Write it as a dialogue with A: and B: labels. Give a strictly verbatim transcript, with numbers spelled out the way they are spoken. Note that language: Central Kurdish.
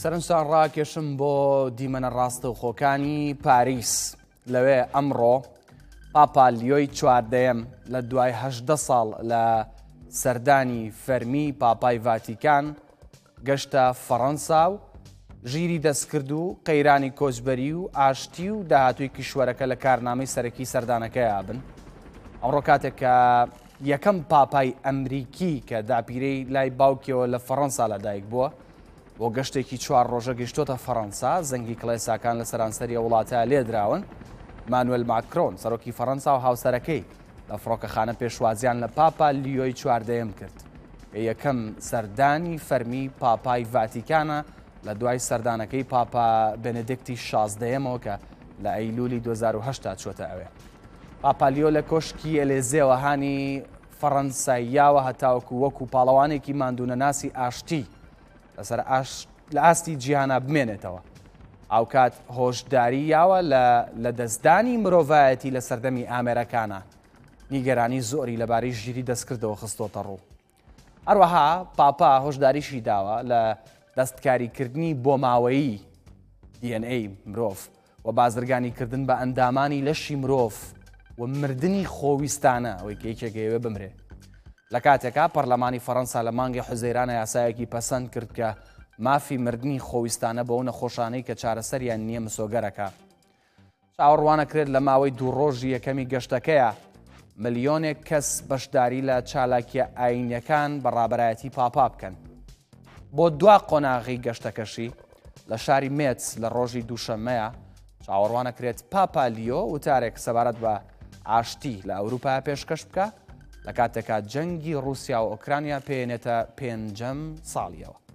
A: سەرنجتان ڕاکێشم بۆ دیمەنە ڕاستەوخۆکانی پاریس. لەوێ ئەمڕۆ پاپا لیۆی چواردەیەم لە دوای هەژدە ساڵ لە سەردانی فەرمی پاپای ڤاتیکان گەشتە فەڕەنسا و ژیری دەستکرد و قەیرانی کۆچبەری و ئاشتی و داهاتووی کیشوەرەکە لە کارنامەی سەرەکی سەردانەکەی بن. ئەمڕۆ کاتێک کە یەکەم پاپای ئەمریکی کە داپیرەی لای باوکیەوە لە فەڕەنسا لەدایک بووە بۆ گەشتێکی چوار ڕۆژە گەیشتۆتە فەڕەنسا، زەنگی کڵێساکان لە سەرانسەری وڵاتە لێدراون. مانوێل ماکرۆن سەرۆکی فەڕەنسا و هاوسەرەکەی لە فڕۆکەخانە پێشوازیان لە پاپا لیۆی چواردەیەم کرد. یەکەم سەردانی فەرمی پاپای ڤاتیکانە لە دوای سەردانەکەی پاپا بێنێدیکتی شازدەیەمەوە کە لە ئەیلولی دوو هەزار و هەشت چووەتە ئەوێ. پاپا لیۆ لە کۆشکی ئێلێزێەوە هانی فەڕەنساییاوە هەتاوەکو وەکو پاڵەوانێکی ماندوونە ناسی ئاشتی لەسەر لە ئاستی جیهانە بمێنێتەوە. ئەو کات هۆشداری یاوە لە دەستدانی مرۆڤایەتی لە سەردەمی ئامێرەکانە. نیگەرانی زۆری لەبارەی ژیری دەستکردەوە خستۆتە ڕوو. هەروەها پاپا هۆشداریشی داوە لە دەستکاریکردنی بۆ ماوەیی دی ئەن ئەی مرۆڤ و بازرگانیکردن بە ئەندامانی لەشی مرۆڤ و مردنی خۆویستانە ئەوەی کە یەکێکەوێ بمرێ. لە کاتێکا پەرلەمانی فەڕەنسا لە مانگی حوزەیرانە یاسایەکی پەسەند کرد کە مافی مردنی خۆویستانە بەو نەخۆشانەی کە چارەسەریان نییە مسۆگەرەکە. چاوەڕوانەکرێت لە ماوەی دوو ڕۆژی یەکەمی گەشتەکەیە ملیۆنێک کەس بەشداری لە چالاکیە ئاینیەکان بەڕابەرایەتی پاپا بکەن. بۆ دوا قۆناغی گەشتەکەشی لە شاری مێتس لە ڕۆژی دووشەممەیە چاوەڕوانەکرێت پاپا لیۆ وتارێک سەبارەت بە ئاشتی لە ئەوروپا پێشکەش بکە لە کاتێکا جەنگی رووسیا و ئۆکرانیا پێێنێتە پێنجەم ساڵیەوە.